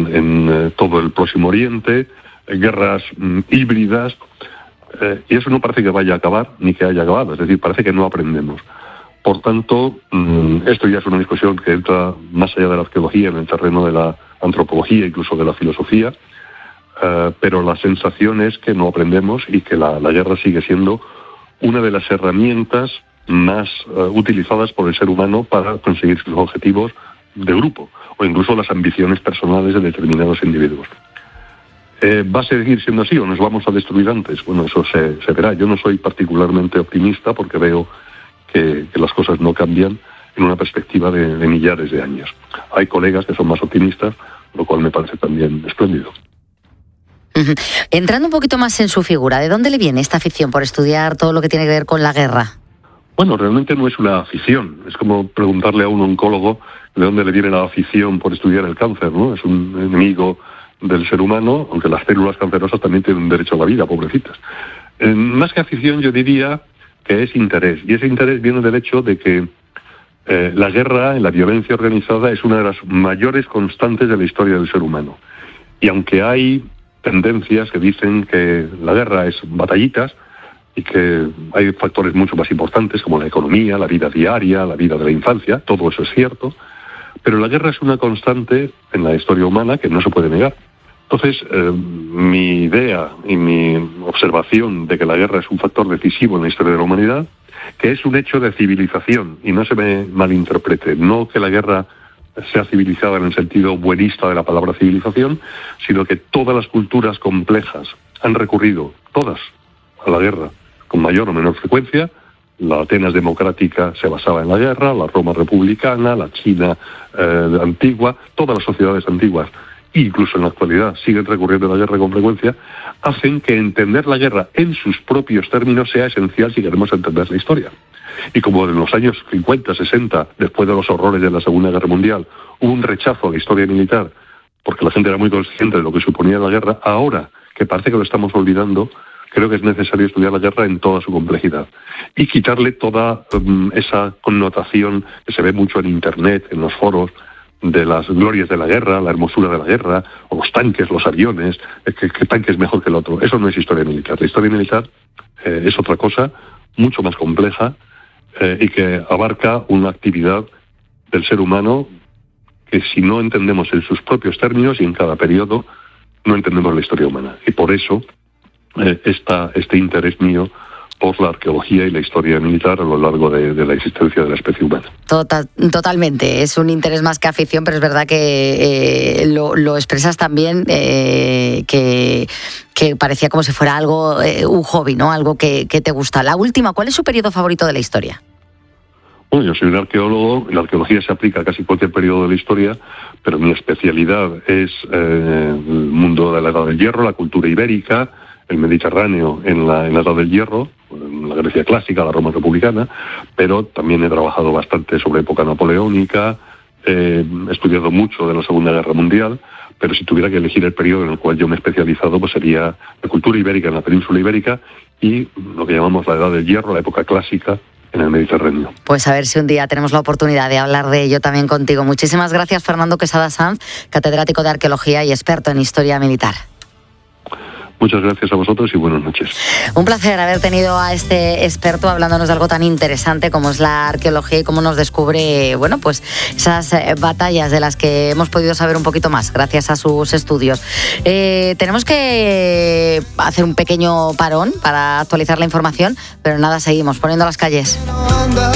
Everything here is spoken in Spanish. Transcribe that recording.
en todo el Próximo Oriente, guerras híbridas, y eso no parece que vaya a acabar, ni que haya acabado, es decir, parece que no aprendemos. Por tanto, esto ya es una discusión que entra más allá de la arqueología, en el terreno de la antropología, incluso de la filosofía, pero la sensación es que no aprendemos y que la guerra sigue siendo una de las herramientas más utilizadas por el ser humano para conseguir sus objetivos de grupo, o incluso las ambiciones personales de determinados individuos. ¿Va a seguir siendo así o nos vamos a destruir antes? Bueno, eso se verá. Yo no soy particularmente optimista porque veo que las cosas no cambian en una perspectiva de millares de años. Hay colegas que son más optimistas, lo cual me parece también espléndido. Entrando un poquito más en su figura, ¿de dónde le viene esta afición por estudiar todo lo que tiene que ver con la guerra? Bueno, realmente no es una afición. Es como preguntarle a un oncólogo de dónde le viene la afición por estudiar el cáncer, ¿no? Es un enemigo del ser humano, aunque las células cancerosas también tienen derecho a la vida, pobrecitas. Más que afición, yo diría que es interés. Y ese interés viene del hecho de que la guerra, la violencia organizada, es una de las mayores constantes de la historia del ser humano. Y aunque hay tendencias que dicen que la guerra es batallitas y que hay factores mucho más importantes como la economía, la vida diaria, la vida de la infancia, todo eso es cierto, pero la guerra es una constante en la historia humana que no se puede negar. Entonces, mi idea y mi observación de que la guerra es un factor decisivo en la historia de la humanidad, que es un hecho de civilización, y no se me malinterprete, no que la guerra sea civilizada en el sentido buenista de la palabra civilización, sino que todas las culturas complejas han recurrido, todas, a la guerra, con mayor o menor frecuencia. La Atenas democrática se basaba en la guerra, la Roma republicana, la China antigua, todas las sociedades antiguas, incluso en la actualidad, siguen recurriendo a la guerra con frecuencia, hacen que entender la guerra en sus propios términos sea esencial si queremos entender la historia. Y como en los años 50, 60, después de los horrores de la Segunda Guerra Mundial, hubo un rechazo a la historia militar, porque la gente era muy consciente de lo que suponía la guerra, ahora que parece que lo estamos olvidando, creo que es necesario estudiar la guerra en toda su complejidad y quitarle toda esa connotación que se ve mucho en Internet, en los foros, de las glorias de la guerra, la hermosura de la guerra, o los tanques, los aviones, que tanque es mejor que el otro. Eso no es historia militar. La historia militar es otra cosa, mucho más compleja, y que abarca una actividad del ser humano que si no entendemos en sus propios términos y en cada periodo, no entendemos la historia humana. Y por eso este interés mío por la arqueología y la historia militar a lo largo de la existencia de la especie humana. Totalmente, es un interés más que afición, pero es verdad que lo expresas también, que parecía como si fuera algo, un hobby, ¿no? Algo que te gusta. La última, ¿cuál es su periodo favorito de la historia? Bueno, yo soy un arqueólogo, la arqueología se aplica a casi cualquier periodo de la historia, pero mi especialidad es el mundo de la Edad del Hierro, la cultura ibérica, el Mediterráneo en la Edad del Hierro, en la Grecia clásica, la Roma republicana, pero también he trabajado bastante sobre época napoleónica, he estudiado mucho de la Segunda Guerra Mundial, pero si tuviera que elegir el periodo en el cual yo me he especializado, pues sería la cultura ibérica en la península ibérica y lo que llamamos la Edad del Hierro, la época clásica en el Mediterráneo. Pues a ver si un día tenemos la oportunidad de hablar de ello también contigo. Muchísimas gracias, Fernando Quesada Sanz, catedrático de Arqueología y experto en Historia Militar. Muchas gracias a vosotros y buenas noches. Un placer haber tenido a este experto hablándonos de algo tan interesante como es la arqueología y cómo nos descubre, bueno, pues esas batallas de las que hemos podido saber un poquito más gracias a sus estudios. Tenemos que hacer un pequeño parón para actualizar la información, pero nada, seguimos poniendo las calles.